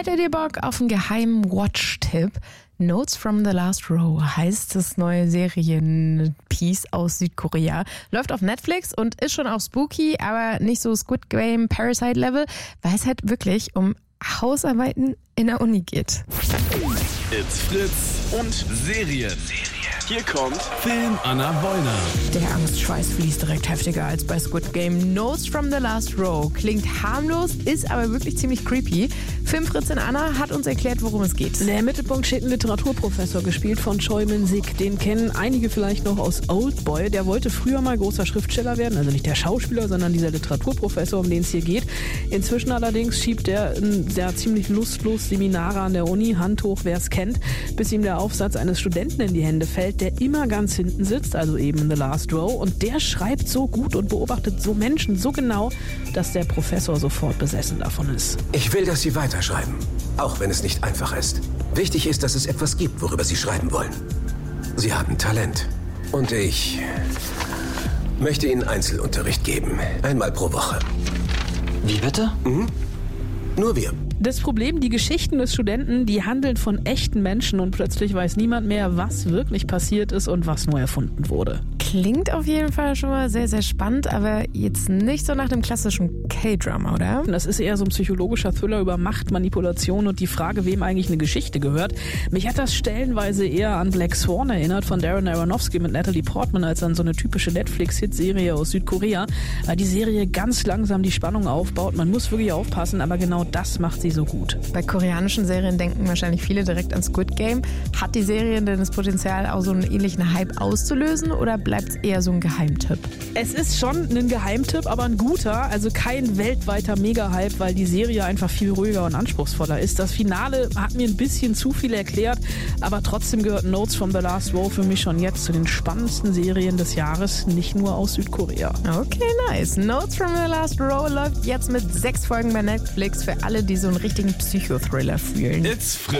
Hättet ihr Bock auf einen geheimen Watch-Tipp? Notes from the Last Row heißt das neue Serienpiece aus Südkorea. Läuft auf Netflix und ist schon auch spooky, aber nicht so Squid Game, Parasite Level, weil es halt wirklich um Hausarbeiten in der Uni geht. It's Fritz und Serien. Hier kommt Film Anna Wollner. Der Angstschweiß fließt direkt heftiger als bei Squid Game. Notes from the Last Row klingt harmlos, ist aber wirklich ziemlich creepy. Filmfritzin Anna hat uns erklärt, worum es geht. Der Mittelpunkt steht ein Literaturprofessor, gespielt von Choi Min-sik. Den kennen einige vielleicht noch aus Oldboy. Der wollte früher mal großer Schriftsteller werden, also nicht der Schauspieler, sondern dieser Literaturprofessor, um den es hier geht. Inzwischen allerdings schiebt er ziemlich lustlos Seminare an der Uni, Hand hoch, wer es kennt, bis ihm der Aufsatz eines Studenten in die Hände fällt, der immer ganz hinten sitzt, also eben in the last row, und der schreibt so gut und beobachtet so Menschen so genau, dass der Professor sofort besessen davon ist. Ich will, dass Sie weiterschreiben, auch wenn es nicht einfach ist. Wichtig ist, dass es etwas gibt, worüber Sie schreiben wollen. Sie haben Talent. Und ich möchte Ihnen Einzelunterricht geben, einmal pro Woche. Wie bitte? Nur wir. Das Problem, die Geschichten des Studenten, die handeln von echten Menschen und plötzlich weiß niemand mehr, was wirklich passiert ist und was nur erfunden wurde. Klingt auf jeden Fall schon mal sehr, sehr spannend, aber jetzt nicht so nach dem klassischen K-Drama, oder? Das ist eher so ein psychologischer Thriller über Macht, Manipulation und die Frage, wem eigentlich eine Geschichte gehört. Mich hat das stellenweise eher an Black Swan erinnert von Darren Aronofsky mit Natalie Portman als an so eine typische Netflix-Hit-Serie aus Südkorea, weil die Serie ganz langsam die Spannung aufbaut. Man muss wirklich aufpassen, aber genau das macht sie so gut. Bei koreanischen Serien denken wahrscheinlich viele direkt an Squid Game. Hat die Serie denn das Potenzial, auch so einen ähnlichen Hype auszulösen oder bleibt es eher so ein Geheimtipp? Es ist schon ein Geheimtipp, aber ein guter, also kein weltweiter Mega-Hype, weil die Serie einfach viel ruhiger und anspruchsvoller ist. Das Finale hat mir ein bisschen zu viel erklärt, aber trotzdem gehört Notes from the Last Row für mich schon jetzt zu den spannendsten Serien des Jahres, nicht nur aus Südkorea. Okay, nice. Notes from the Last Row läuft jetzt mit 6 Folgen bei Netflix für alle, die so einen richtigen Psychothriller fühlen. It's Fritz.